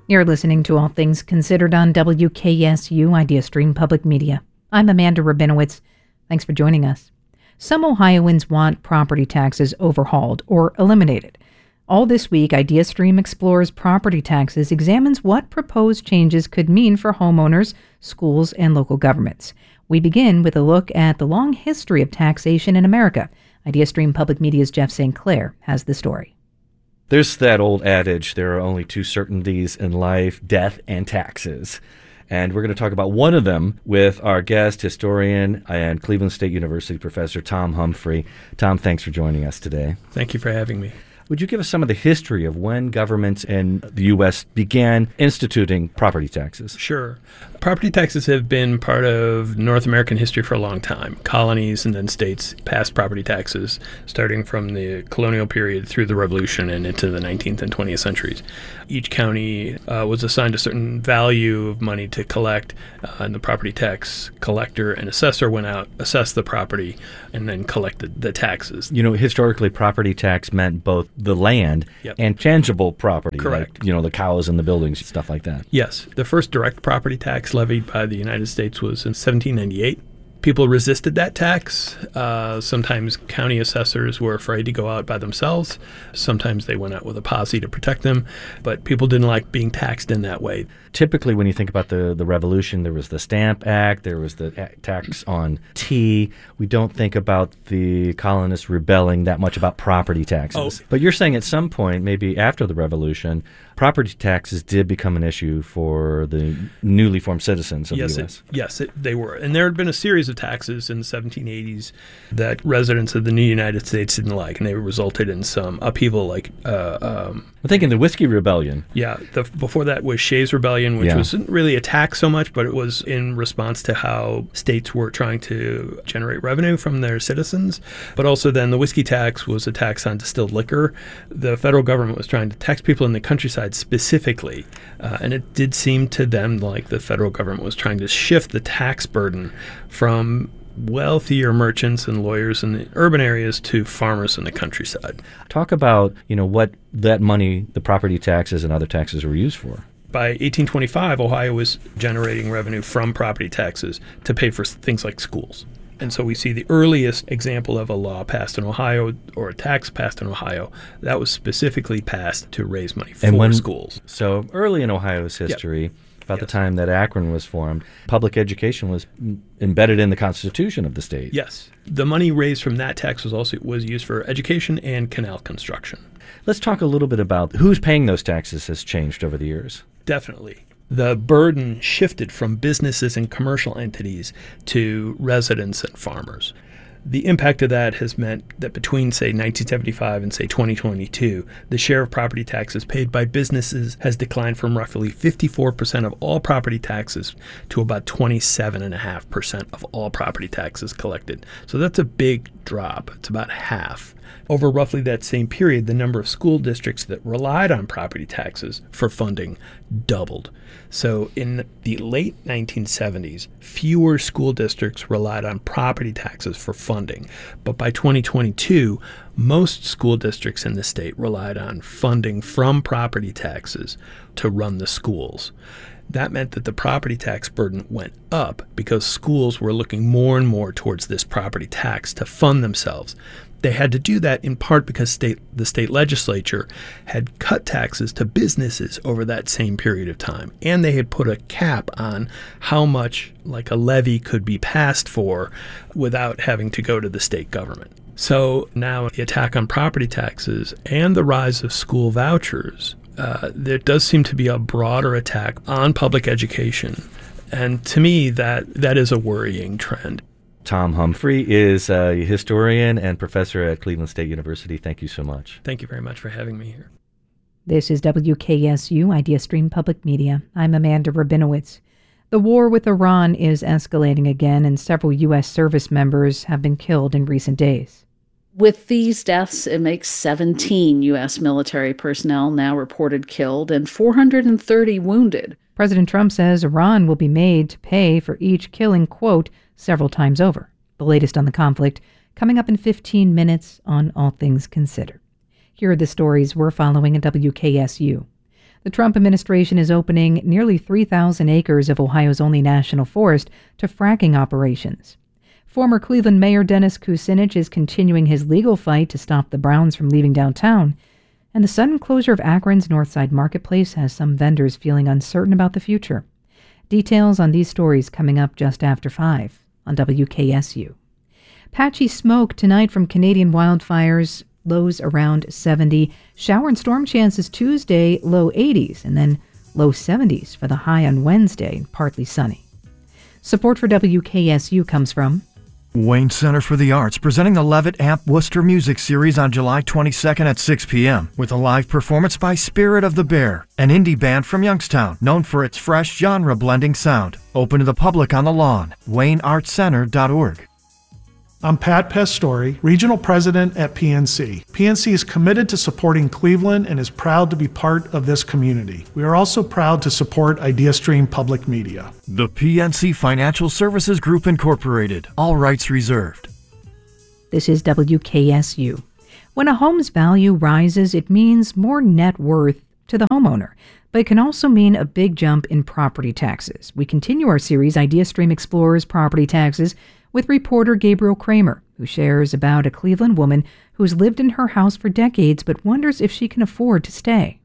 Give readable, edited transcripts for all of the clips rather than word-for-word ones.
You're listening to All Things Considered on WKSU IdeaStream Public Media. I'm Amanda Rabinowitz. Thanks for joining us. Some Ohioans want property taxes overhauled or eliminated. All this week, IdeaStream explores property taxes, examines what proposed changes could mean for homeowners, schools, and local governments. We begin with a look at the long history of taxation in America. IdeaStream Public Media's Jeff St. Clair has the story. There's that old adage, there are only two certainties in life, death and taxes. And we're going to talk about one of them with our guest, historian and Cleveland State University professor Tom Humphrey. Tom, thanks for joining us today. Thank you for having me. Would you give us some of the history of when governments in the U.S. began instituting property taxes? Sure. Property taxes have been part of North American history for a long time. Colonies and then states passed property taxes starting from the colonial period through the Revolution and into the 19th and 20th centuries. Each county was assigned a certain value of money to collect, and the property tax collector and assessor went out, assessed the property, and then collected the taxes. You know, historically, property tax meant both the land and tangible property. Correct. Like, the cows and the buildings, stuff like that. Yes. The first direct property tax levied by the United States was in 1798. People resisted that tax. Sometimes county assessors were afraid to go out by themselves. Sometimes they went out with a posse to protect them. But people didn't like being taxed in that way. Typically, when you think about the Revolution, there was the Stamp Act, there was the tax on tea. We don't think about the colonists rebelling that much about property taxes. But you're saying at some point, maybe after the Revolution, property taxes did become an issue for the newly formed citizens of the U.S. Yes, they were. And there had been a series of taxes in the 1780s that residents of the new United States didn't like, and they resulted in some upheaval like... I'm thinking the Whiskey Rebellion. Yeah. Before that was Shays' Rebellion, which wasn't really a tax so much, but it was in response to how states were trying to generate revenue from their citizens. But also then the whiskey tax was a tax on distilled liquor. The federal government was trying to tax people in the countryside specifically, and it did seem to them like the federal government was trying to shift the tax burden from wealthier merchants and lawyers in the urban areas to farmers in the countryside. Talk about, what that money, the property taxes and other taxes were used for. By 1825, Ohio was generating revenue from property taxes to pay for things like schools. And so we see the earliest example of a law passed in Ohio or a tax passed in Ohio that was specifically passed to raise money for schools. So early in Ohio's history, about the time that Akron was formed, public education was embedded in the Constitution of the state. Yes. The money raised from that tax was used for education and canal construction. Let's talk a little bit about who's paying those taxes has changed over the years. Definitely. The burden shifted from businesses and commercial entities to residents and farmers. The impact of that has meant that between, say, 1975 and, say, 2022, the share of property taxes paid by businesses has declined from roughly 54% of all property taxes to about 27.5% of all property taxes collected. So that's a big drop. It's about half. Over roughly that same period, the number of school districts that relied on property taxes for funding doubled. So in the late 1970s, fewer school districts relied on property taxes for funding. But by 2022, most school districts in the state relied on funding from property taxes to run the schools. That meant that the property tax burden went up because schools were looking more and more towards this property tax to fund themselves. They had to do that in part because the state legislature had cut taxes to businesses over that same period of time. And they had put a cap on how much, like a levy, could be passed for without having to go to the state government. So now the attack on property taxes and the rise of school vouchers, there does seem to be a broader attack on public education. And to me, that is a worrying trend. Tom Humphrey is a historian and professor at Cleveland State University. Thank you so much. Thank you very much for having me here. This is WKSU IdeaStream Public Media. I'm Amanda Rabinowitz. The war with Iran is escalating again, and several U.S. service members have been killed in recent days. With these deaths, it makes 17 U.S. military personnel now reported killed and 430 wounded. President Trump says Iran will be made to pay for each killing, quote, several times over. The latest on the conflict coming up in 15 minutes on All Things Considered. Here are the stories we're following at WKSU. The Trump administration is opening nearly 3,000 acres of Ohio's only national forest to fracking operations. Former Cleveland Mayor Dennis Kucinich is continuing his legal fight to stop the Browns from leaving downtown. And the sudden closure of Akron's Northside Marketplace has some vendors feeling uncertain about the future. Details on these stories coming up just after 5 on WKSU. Patchy smoke tonight from Canadian wildfires, lows around 70. Shower and storm chances Tuesday, low 80s, and then low 70s for the high on Wednesday, partly sunny. Support for WKSU comes from Wayne Center for the Arts, presenting the Levitt Amp Worcester Music Series on July 22nd at 6 p.m. with a live performance by Spirit of the Bear, an indie band from Youngstown known for its fresh genre-blending sound. Open to the public on the lawn. WayneArtsCenter.org. I'm Pat Pastore, Regional President at PNC. PNC is committed to supporting Cleveland and is proud to be part of this community. We are also proud to support IdeaStream Public Media. The PNC Financial Services Group Incorporated. All rights reserved. This is WKSU. When a home's value rises, it means more net worth to the homeowner, but it can also mean a big jump in property taxes. We continue our series, IdeaStream Explores Property Taxes, with reporter Gabriel Kramer, who shares about a Cleveland woman who's lived in her house for decades but wonders if she can afford to stay.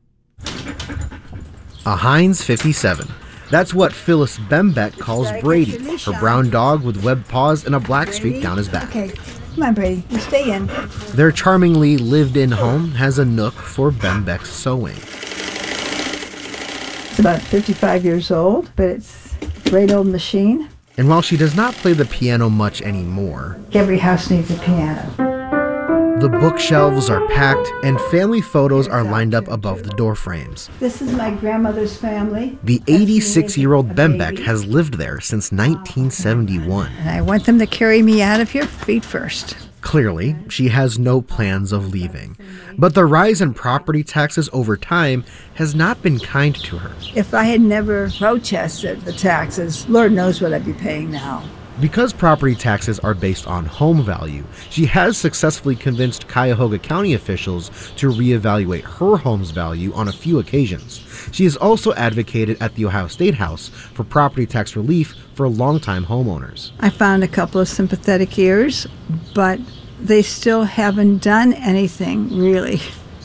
A Heinz 57. That's what Phyllis Bembeck calls Brady, her brown dog with webbed paws and a black streak down his back. Okay, come on, Brady, you stay in. Their charmingly lived-in home has a nook for Bembeck's sewing. It's about 55 years old, but it's a great old machine. And while she does not play the piano much anymore, every house needs a piano. The bookshelves are packed and family photos are lined up above the door frames. This is my grandmother's family. The 86-year-old Bembeck has lived there since 1971. And I want them to carry me out of here feet first. Clearly, she has no plans of leaving. But the rise in property taxes over time has not been kind to her. If I had never protested the taxes, Lord knows what I'd be paying now. Because property taxes are based on home value, she has successfully convinced Cuyahoga County officials to reevaluate her home's value on a few occasions. She has also advocated at the Ohio State House for property tax relief for longtime homeowners. I found a couple of sympathetic ears, but they still haven't done anything, really.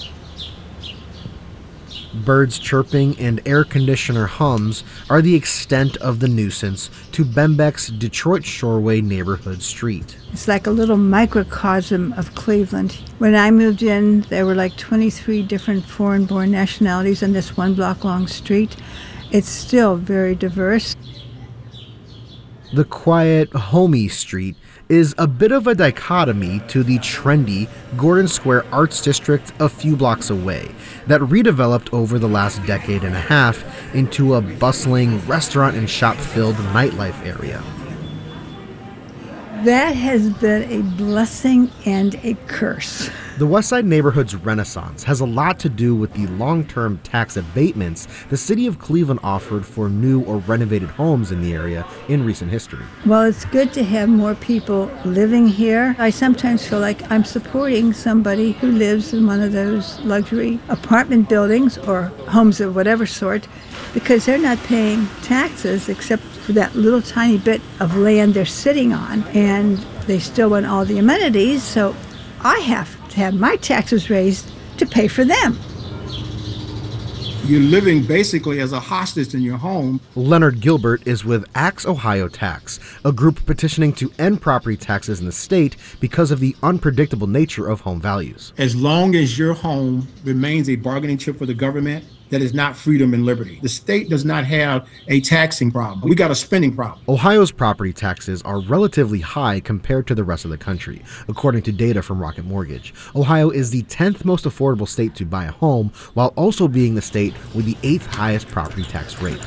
Birds chirping and air conditioner hums are the extent of the nuisance to Bembeck's Detroit Shoreway neighborhood street. It's like a little microcosm of Cleveland. When I moved in, there were like 23 different foreign-born nationalities on this one block-long street. It's still very diverse. The quiet, homey street is a bit of a dichotomy to the trendy Gordon Square Arts District a few blocks away that redeveloped over the last decade and a half into a bustling restaurant and shop-filled nightlife area. That has been a blessing and a curse. The Westside neighborhood's renaissance has a lot to do with the long-term tax abatements the city of Cleveland offered for new or renovated homes in the area in recent history. Well, it's good to have more people living here. I sometimes feel like I'm supporting somebody who lives in one of those luxury apartment buildings or homes of whatever sort, because they're not paying taxes except for that little tiny bit of land they're sitting on, and they still want all the amenities, so I have to have my taxes raised to pay for them. You're living basically as a hostage in your home. Leonard Gilbert is with Axe Ohio Tax, a group petitioning to end property taxes in the state because of the unpredictable nature of home values. As long as your home remains a bargaining chip for the government, that is not freedom and liberty. The state does not have a taxing problem. We got a spending problem. Ohio's property taxes are relatively high compared to the rest of the country, according to data from Rocket Mortgage. Ohio is the 10th most affordable state to buy a home, while also being the state with the 8th highest property tax rate.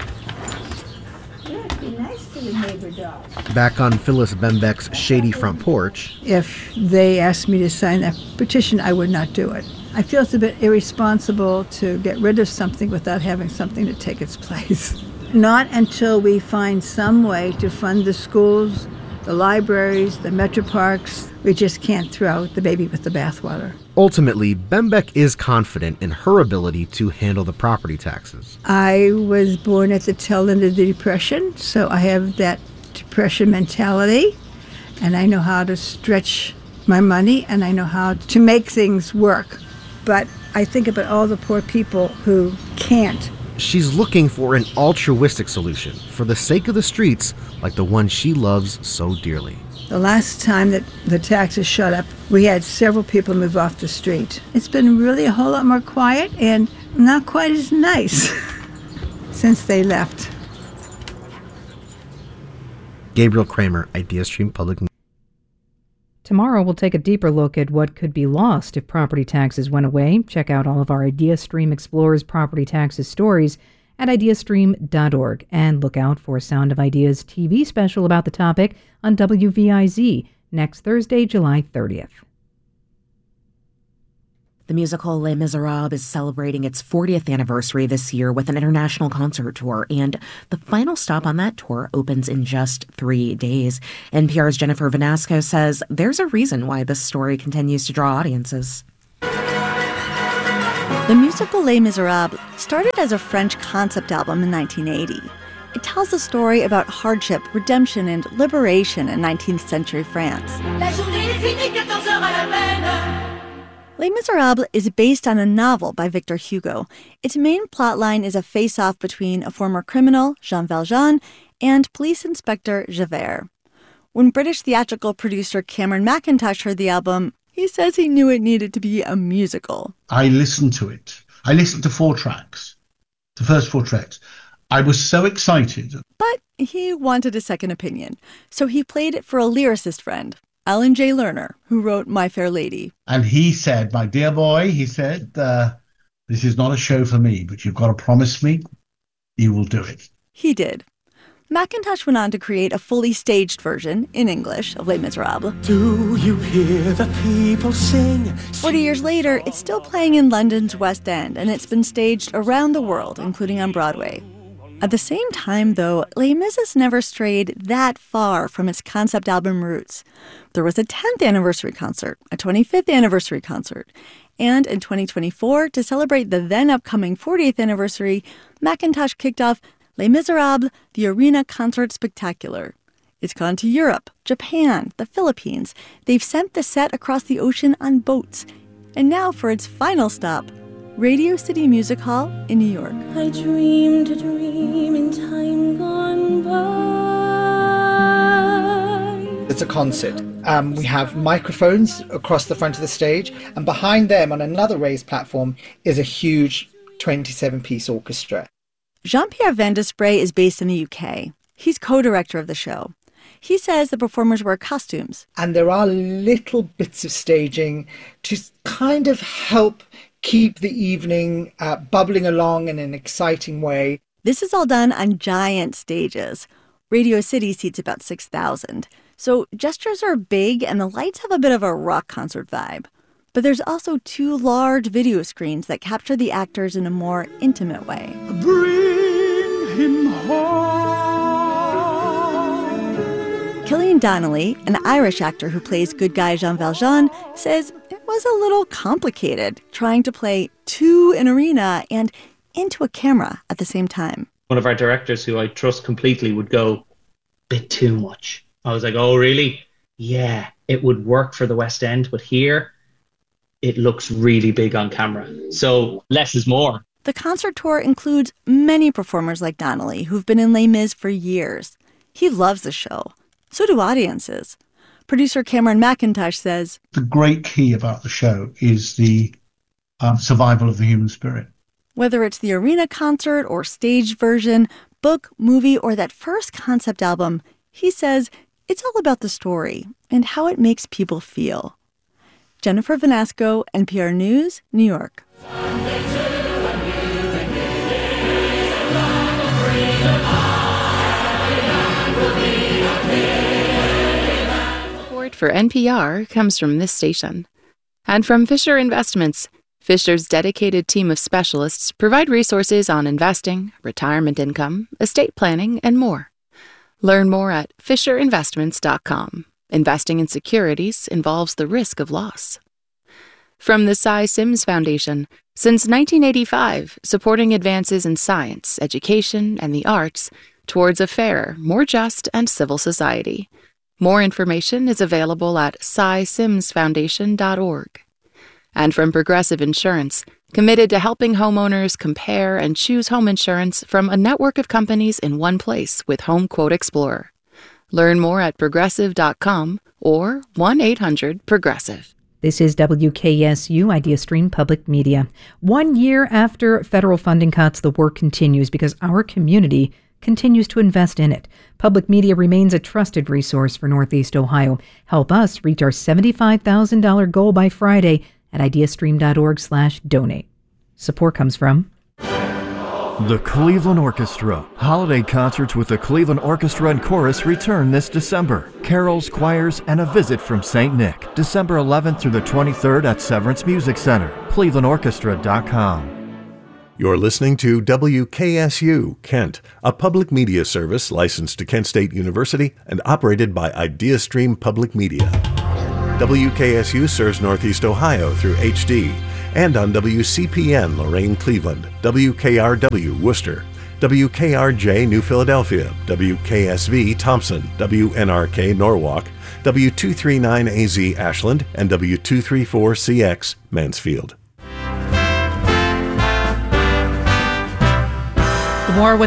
Be nice to the neighbor dog. Back on Phyllis Bembeck's shady front porch. If they asked me to sign that petition, I would not do it. I feel it's a bit irresponsible to get rid of something without having something to take its place. Not until we find some way to fund the schools, the libraries, the metro parks. We just can't throw out the baby with the bathwater. Ultimately, Bembeck is confident in her ability to handle the property taxes. I was born at the tail end of the Depression, so I have that Depression mentality, and I know how to stretch my money, and I know how to make things work. But I think about all the poor people who can't. She's looking for an altruistic solution for the sake of the streets like the one she loves so dearly. The last time that the taxes shut up, we had several people move off the street. It's been really a whole lot more quiet and not quite as nice since they left. Gabriel Kramer, IdeaStream Public Media. Tomorrow, we'll take a deeper look at what could be lost if property taxes went away. Check out all of our IdeaStream Explores property taxes stories at ideastream.org. And look out for Sound of Ideas TV special about the topic on WVIZ next Thursday, July 30th. The musical Les Miserables is celebrating its 40th anniversary this year with an international concert tour, and the final stop on that tour opens in just 3 days. NPR's Jennifer Vanasco says there's a reason why this story continues to draw audiences. The musical Les Miserables started as a French concept album in 1980. It tells a story about hardship, redemption, and liberation in 19th century France. Les Miserables is based on a novel by Victor Hugo. Its main plotline is a face-off between a former criminal, Jean Valjean, and police inspector Javert. When British theatrical producer Cameron Mackintosh heard the album, he says he knew it needed to be a musical. I listened to it. I listened to 4 tracks, the first 4 tracks. I was so excited. But he wanted a second opinion, so he played it for a lyricist friend, Alan J. Lerner, who wrote My Fair Lady. And he said, my dear boy, he said, this is not a show for me, but you've got to promise me you will do it. He did. Mackintosh went on to create a fully staged version, in English, of Les Miserables. Do you hear the people sing? 40 years later, it's still playing in London's West End, and it's been staged around the world, including on Broadway. At the same time, though, Les Mis has never strayed that far from its concept album roots. There was a 10th anniversary concert, a 25th anniversary concert, and in 2024, to celebrate the then-upcoming 40th anniversary, Mackintosh kicked off Les Miserables, the Arena Concert Spectacular. It's gone to Europe, Japan, the Philippines. They've sent the set across the ocean on boats. And now for its final stop, Radio City Music Hall in New York. I dreamed a dream in time gone by. It's a concert. We have microphones across the front of the stage, and behind them on another raised platform is a huge 27-piece orchestra. Jean-Pierre Van Desprez is based in the UK. He's co-director of the show. He says the performers wear costumes. And there are little bits of staging to kind of help keep the evening bubbling along in an exciting way. This is all done on giant stages. Radio City seats about 6,000. So gestures are big and the lights have a bit of a rock concert vibe. But there's also 2 large video screens that capture the actors in a more intimate way. Bring him home. Killian Donnelly, an Irish actor who plays good guy Jean Valjean, says it was a little complicated trying to play to an arena and into a camera at the same time. One of our directors, who I trust completely, would go, bit too much. I was like, oh, really? Yeah, it would work for the West End, but here it looks really big on camera. So less is more. The concert tour includes many performers like Donnelly, who've been in Les Mis for years. He loves the show. So do audiences. Producer Cameron Mackintosh says, the great key about the show is the survival of the human spirit. Whether it's the arena concert or staged version, book, movie, or that first concept album, he says it's all about the story and how it makes people feel. Jennifer Vanasco, NPR News, New York. Support for NPR comes from this station and from Fisher Investments. Fisher's dedicated team of specialists provide resources on investing, retirement income, estate planning, and more. Learn more at FisherInvestments.com. Investing in securities involves the risk of loss. From the Cy Sims Foundation, since 1985, supporting advances in science, education, and the arts towards a fairer, more just, and civil society. More information is available at cysimsfoundation.org. And from Progressive Insurance, committed to helping homeowners compare and choose home insurance from a network of companies in one place with Home Quote Explorer. Learn more at progressive.com or 1-800-PROGRESSIVE. This is WKSU Idea Stream Public Media. 1 year after federal funding cuts, the work continues because our community continues to invest in it. Public media remains a trusted resource for Northeast Ohio. Help us reach our $75,000 goal by Friday at ideastream.org/donate. Support comes from the Cleveland Orchestra. Holiday concerts with the Cleveland Orchestra and Chorus return this December. Carols, choirs, and a visit from St. Nick. December 11th through the 23rd at Severance Music Center. ClevelandOrchestra.com. You're listening to WKSU Kent, a public media service licensed to Kent State University and operated by IdeaStream Public Media. WKSU serves Northeast Ohio through HD and on WCPN Lorain Cleveland, WKRW Worcester, WKRJ New Philadelphia, WKSV Thompson, WNRK Norwalk, W239AZ Ashland, and W234CX Mansfield. More with